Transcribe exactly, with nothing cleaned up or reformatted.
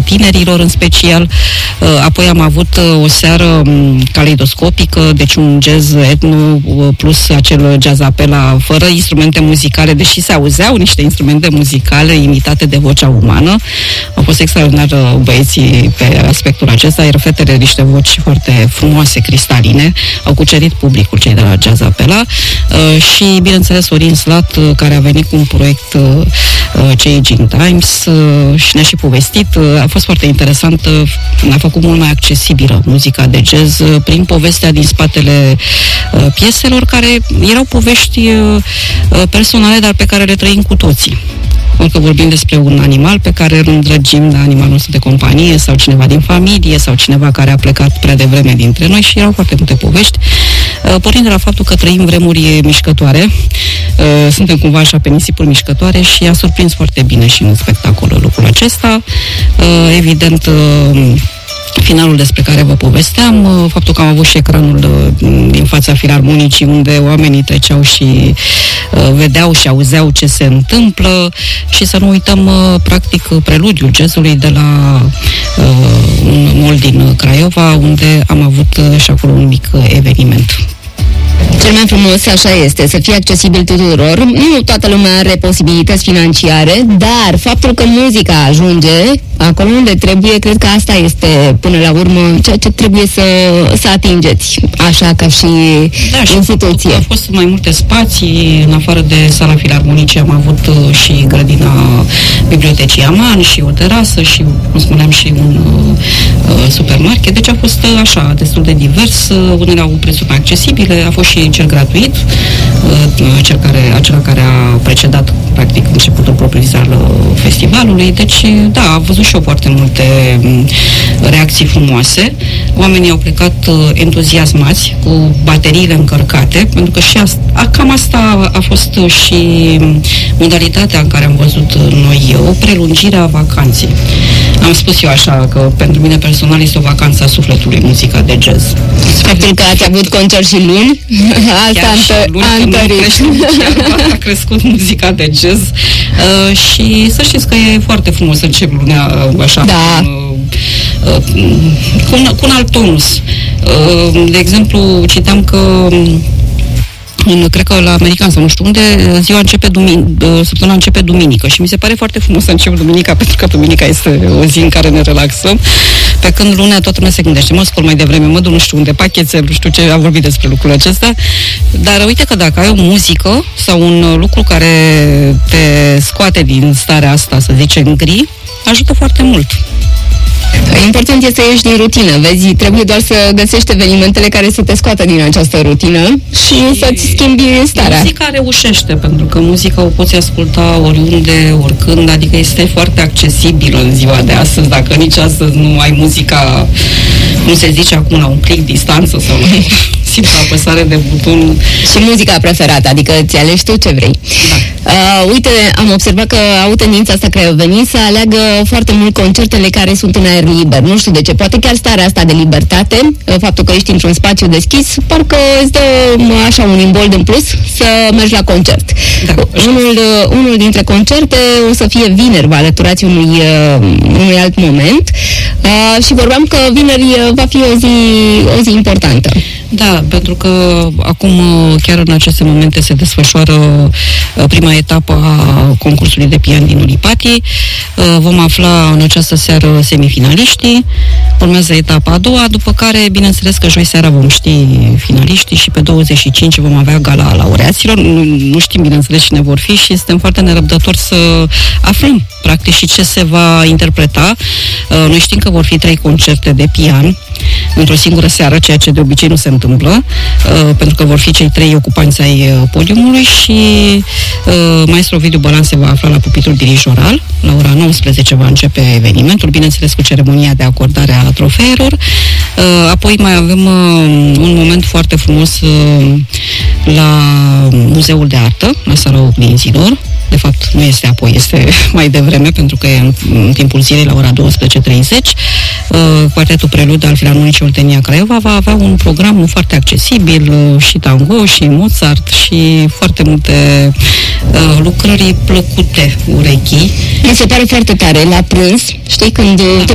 tinerilor în special. Apoi am avut o seară caleidoscopică, deci un jazz etno plus acel jazz apela fără instrumente muzicale, deși se auzeau niște instrumente muzicale imitate de vocea umană. Au fost extraordinar băieții pe aspectul acesta, iar fetele niște voci foarte frumoase, cristaline, au cucerit publicul cei de la jazz apela și, bineînțeles, Orin Slat, care a venit cu un proiect Changing Times și ne-a și povestit. A fost foarte interesant, ne-a făcut mult mai accesibilă muzica de jazz prin povestea din spatele pieselor, care erau povești personale, dar pe care le trăim cu toții. Orică vorbim despre un animal pe care îl îndrăgim, de animalul nostru de companie, sau cineva din familie, sau cineva care a plecat prea devreme dintre noi, și erau foarte multe povești. Pornind de la faptul că trăim vremuri mișcătoare, suntem cumva așa pe nisipuri mișcătoare și a surprins foarte bine și în spectacolul lucrul acesta. Evident, finalul despre care vă povesteam, faptul că am avut și ecranul din fața filarmonicii unde oamenii treceau și vedeau și auzeau ce se întâmplă, și să nu uităm practic preludiul jazzului de la un mall din Craiova, unde am avut și acolo un mic eveniment. Cel mai frumos așa este, să fie accesibil tuturor. Nu toată lumea are posibilități financiare, dar faptul că muzica ajunge acolo unde trebuie, cred că asta este până la urmă ceea ce trebuie să, să atingeți, așa ca și da, și instituție. Au fost mai multe spații, în afară de sala filarmonice am avut și grădina bibliotecii Aman și o terasă și, cum spuneam, și un uh, supermarket, deci a fost așa destul de divers, unele au prețuri mai accesibile, a fost și cel gratuit, uh, cel care, acela care a precedat practic începutul propriu-zis al festivalului, deci da, a văzut și eu foarte multe reacții frumoase. Oamenii au plecat entuziasmați, cu bateriile încărcate, pentru că și asta, cam asta a fost și modalitatea în care am văzut noi o prelungire a vacanței. Am spus eu așa că pentru mine personal este o vacanță a sufletului, muzica de jazz. Faptul că ați avut concert și luni, asta a întărit. Chiar a crescut muzica de jazz uh, și să știți că e foarte frumos să încep lunea uh, așa, da. uh, uh, cu, un, cu un alt tonus. Uh, de exemplu, citeam că în, cred că la American sau nu știu unde, ziua începe duminică, săptămâna începe duminică și mi se pare foarte frumos să încep duminica, pentru că duminica este o zi în care ne relaxăm, pe când lunea toată lumea se gândește, mă scol mai devreme, mă duc nu știu unde, pachețe, nu știu ce, am vorbit despre lucrul acesta, dar uite că dacă ai o muzică sau un lucru care te scoate din starea asta, să zicem, gri, ajută foarte mult. Important este să ieși din rutină, vezi, trebuie doar să găsești evenimentele care să te scoată din această rutină și, și să-ți schimbi starea. Muzica reușește, pentru că muzica o poți asculta oriunde, oricând, adică este foarte accesibilă în ziua de astăzi, dacă nici astăzi nu ai muzica, nu se zice acum, la un click distanță sau la simplu apăsare de buton. Și muzica preferată, adică ți alegi tu ce vrei. Da. Uh, uite, am observat că au tendința asta craiovenii să aleagă foarte mult concertele care sunt în aer liber. Nu știu de ce, poate chiar starea asta de libertate, faptul că ești într-un spațiu deschis, parcă îți dă așa un imbold în plus să mergi la concert. Da, unul, unul dintre concerte o să fie vineri, vă alăturați unui, unui alt moment uh, și vorbeam că vineri va fi o zi, o zi importantă. Da, pentru că acum, chiar în aceste momente, se desfășoară prima etapă a concursului de pian din Ulipati. Vom afla în această seară semifinaliștii, urmează etapa a doua, după care, bineînțeles că joi seara vom ști finaliștii și pe douăzeci și cinci vom avea gala laureaților. Nu, nu știm, bineînțeles, cine vor fi și suntem foarte nerăbdători să aflăm, practic, și ce se va interpreta. Noi știm că vor fi trei concerte de pian într-o singură seară, ceea ce de obicei nu se întâmplă, uh, pentru că vor fi cei trei ocupanți ai uh, podiumului și uh, maestru Ovidiu Bălan se va afla la pupitrul dirijoral. La ora nouăsprezece va începe evenimentul, bineînțeles cu ceremonia de acordare a trofeelor. Uh, apoi mai avem uh, un moment foarte frumos uh, la Muzeul de Artă, la Sala Oglinzilor. De fapt, nu este apoi, este mai devreme, pentru că e în, în timpul zilei la ora douăsprezece treizeci. Uh, Quartetul Prelud al Filarmonicii Oltenia Craiova va avea un program foarte accesibil, uh, și tango, și Mozart, și foarte multe uh, lucrări plăcute urechii. Mi se pare foarte tare, la prânz, știi, când